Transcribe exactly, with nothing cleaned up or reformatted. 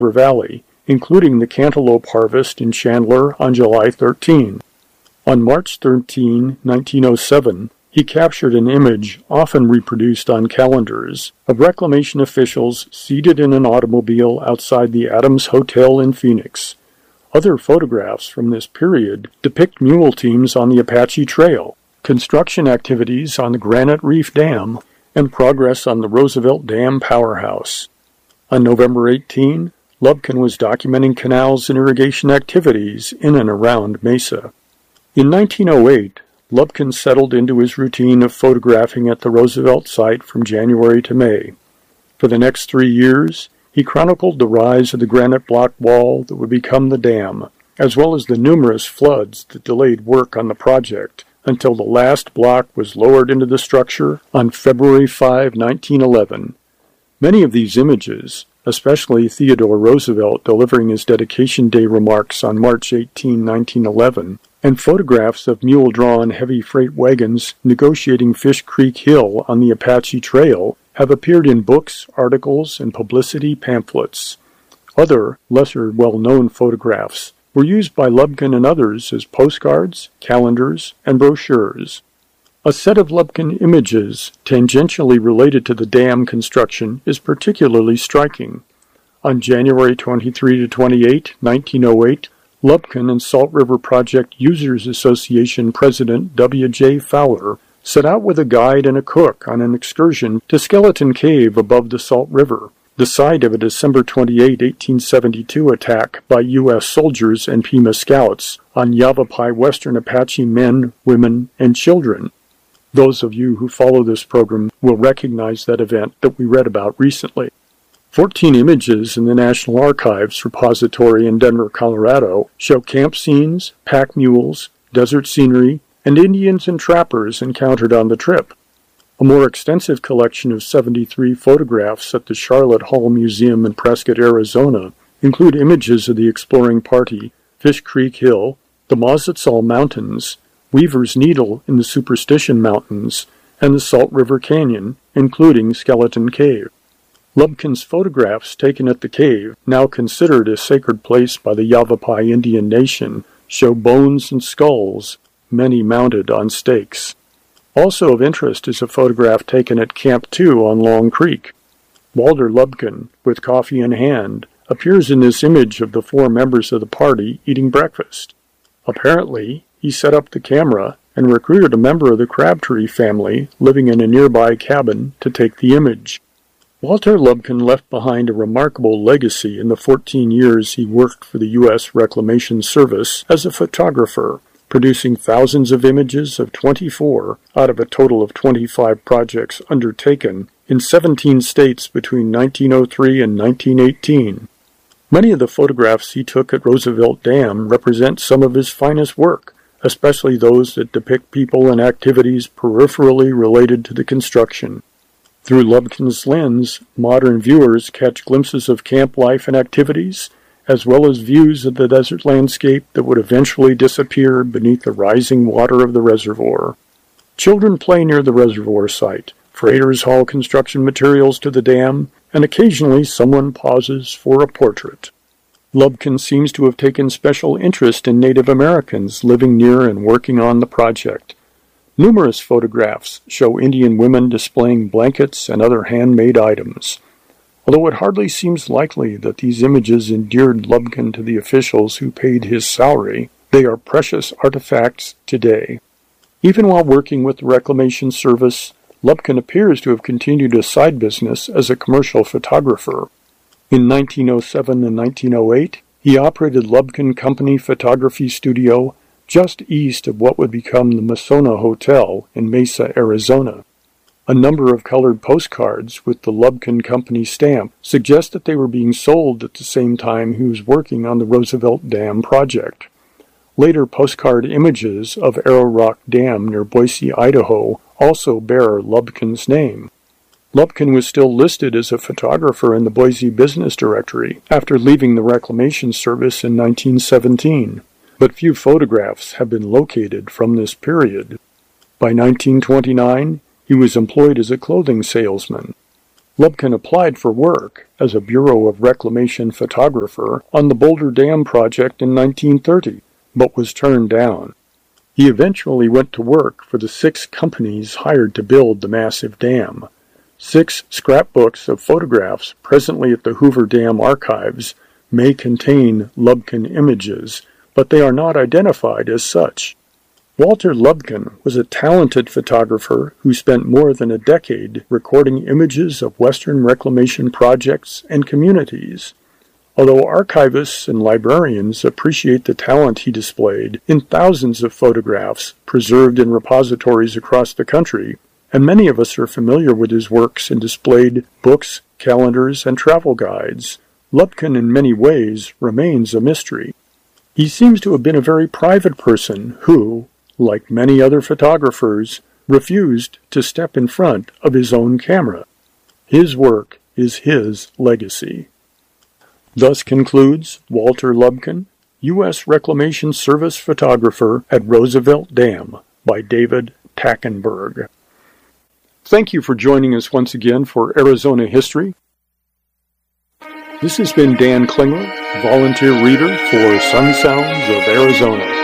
River Valley, including the cantaloupe harvest in Chandler on July thirteenth. On March thirteenth, nineteen oh seven, he captured an image, often reproduced on calendars, of reclamation officials seated in an automobile outside the Adams Hotel in Phoenix. Other photographs from this period depict mule teams on the Apache Trail, construction activities on the Granite Reef Dam, and progress on the Roosevelt Dam powerhouse. On November eighteenth, Lubkin was documenting canals and irrigation activities in and around Mesa. In nineteen oh eight, Lubkin settled into his routine of photographing at the Roosevelt site from January to May. For the next three years, he chronicled the rise of the granite block wall that would become the dam, as well as the numerous floods that delayed work on the project until the last block was lowered into the structure on February fifth, nineteen eleven. Many of these images, especially Theodore Roosevelt delivering his dedication day remarks on March eighteenth, nineteen eleven, and photographs of mule-drawn heavy freight wagons negotiating Fish Creek Hill on the Apache Trail, have appeared in books, articles, and publicity pamphlets. Other, lesser well-known photographs were used by Lubkin and others as postcards, calendars, and brochures. A set of Lubkin images tangentially related to the dam construction is particularly striking. On January twenty-third to twenty-eighth, nineteen oh eight, Lubkin and Salt River Project Users Association President W J Fowler set out with a guide and a cook on an excursion to Skeleton Cave above the Salt River, the site of a December twenty-eighth, eighteen seventy-two attack by U S soldiers and Pima Scouts on Yavapai Western Apache men, women, and children. Those of you who follow this program will recognize that event that we read about recently. Fourteen images in the National Archives repository in Denver, Colorado, show camp scenes, pack mules, desert scenery, and Indians and trappers encountered on the trip. A more extensive collection of seventy-three photographs at the Charlotte Hall Museum in Prescott, Arizona, include images of the exploring party, Fish Creek Hill, the Mazatzal Mountains, Weaver's Needle in the Superstition Mountains, and the Salt River Canyon, including Skeleton Cave. Lubkin's photographs taken at the cave, now considered a sacred place by the Yavapai Indian Nation, show bones and skulls, many mounted on stakes. Also of interest is a photograph taken at Camp two on Long Creek. Walter Lubkin, with coffee in hand, appears in this image of the four members of the party eating breakfast. Apparently, he set up the camera and recruited a member of the Crabtree family living in a nearby cabin to take the image. Walter Lubkin left behind a remarkable legacy in the fourteen years he worked for the U S Reclamation Service as a photographer, producing thousands of images of twenty-four out of a total of twenty-five projects undertaken in seventeen states between nineteen oh three and nineteen eighteen. Many of the photographs he took at Roosevelt Dam represent some of his finest work, especially those that depict people and activities peripherally related to the construction. Through Lubkin's lens, modern viewers catch glimpses of camp life and activities, as well as views of the desert landscape that would eventually disappear beneath the rising water of the reservoir. Children play near the reservoir site, freighters haul construction materials to the dam, and occasionally someone pauses for a portrait. Lubkin seems to have taken special interest in Native Americans living near and working on the project. Numerous photographs show Indian women displaying blankets and other handmade items. Although it hardly seems likely that these images endeared Lubkin to the officials who paid his salary, they are precious artifacts today. Even while working with the Reclamation Service, Lubkin appears to have continued a side business as a commercial photographer. In nineteen oh seven and nineteen oh eight, he operated Lubkin Company Photography Studio just east of what would become the Masona Hotel in Mesa, Arizona. A number of colored postcards with the Lubkin Company stamp suggest that they were being sold at the same time he was working on the Roosevelt Dam project. Later postcard images of Arrow Rock Dam near Boise, Idaho, also bear Lubkin's name. Lubkin was still listed as a photographer in the Boise Business Directory after leaving the Reclamation Service in nineteen seventeen, but few photographs have been located from this period. By nineteen twenty-nine, he was employed as a clothing salesman. Lubkin applied for work as a Bureau of Reclamation photographer on the Boulder Dam project in nineteen thirty, but was turned down. He eventually went to work for the six companies hired to build the massive dam. Six scrapbooks of photographs presently at the Hoover Dam Archives may contain Lubkin images, but they are not identified as such. Walter Lubkin was a talented photographer who spent more than a decade recording images of Western reclamation projects and communities. Although archivists and librarians appreciate the talent he displayed in thousands of photographs preserved in repositories across the country, and many of us are familiar with his works in displayed books, calendars, and travel guides, Lubkin in many ways remains a mystery. He seems to have been a very private person who, like many other photographers, refused to step in front of his own camera. His work is his legacy. Thus concludes Walter Lubkin, U S Reclamation Service photographer at Roosevelt Dam, by David Tackenberg. Thank you for joining us once again for Arizona History. This has been Dan Klingler, volunteer reader for Sun Sounds of Arizona.